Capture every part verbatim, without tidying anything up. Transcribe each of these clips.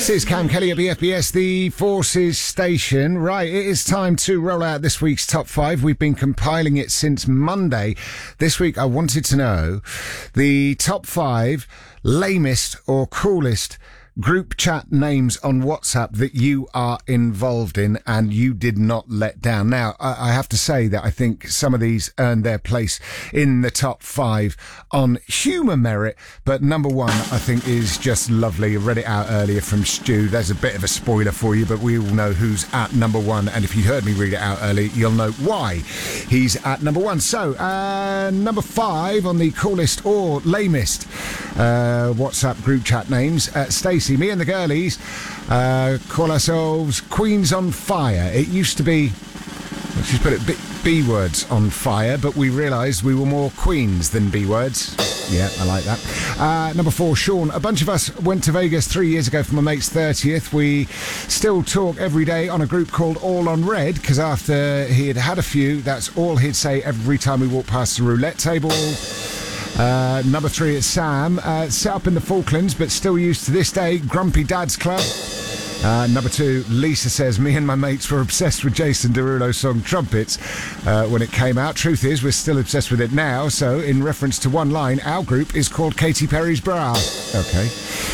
This is Cam Kelly at B F B S, the Forces station. Right, it is time to roll out this week's top five. We've been compiling it since Monday. This week I wanted to know the top five lamest or coolest group chat names on WhatsApp that you are involved in and you did not let down. Now, I, I have to say that I think some of these earned their place in the top five on humour merit, but number one, I think, is just lovely. I read it out earlier from Stu. There's a bit of a spoiler for you, but we all know who's at number one, and if you heard me read it out early, you'll know why he's at number one. So, uh, number five on the coolest or lamest uh, WhatsApp group chat names, uh, Stacey. Me and the girlies uh, call ourselves Queens on Fire. It used to be, she's put it, B, B words on fire, but we realised we were more Queens than B words. Yeah, I like that. Uh, number four, Sean. A bunch of us went to Vegas three years ago for my mate's thirtieth. We still talk every day on a group called All on Red, because after he had had a few, that's all he'd say every time we walked past the roulette table. Uh, number three is Sam, uh, set up in the Falklands but still used to this day, Grumpy Dad's Club. Uh, number two, Lisa says, me and my mates were obsessed with Jason Derulo's song Trumpets uh, when it came out. Truth is, we're still obsessed with it now, so in reference to one line, our group is called Katy Perry's Bra. Okay.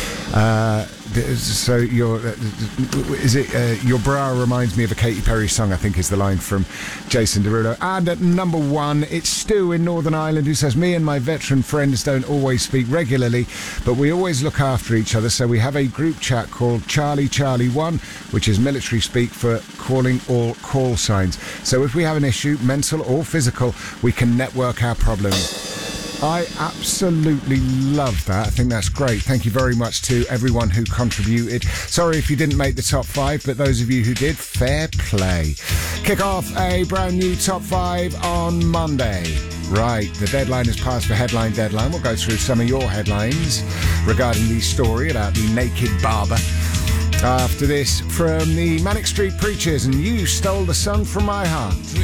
Uh, so your uh, is it uh, your bra reminds me of a Katy Perry song, I think is the line from Jason Derulo. And at number one, it's Stu in Northern Ireland who says, me and my veteran friends don't always speak regularly, but we always look after each other, so we have a group chat called Charlie Charlie One, which is military speak for calling all call signs. So if we have an issue, mental or physical, we can network our problems. I absolutely love that. I think that's great. Thank you very much to everyone who contributed. Sorry if you didn't make the top five, but those of you who did, fair play. Kick off a brand new top five on Monday. Right, the deadline is passed for headline deadline. We'll go through some of your headlines regarding the story about the naked barber. After this, from the Manic Street Preachers, and You Stole the Sun from My Heart.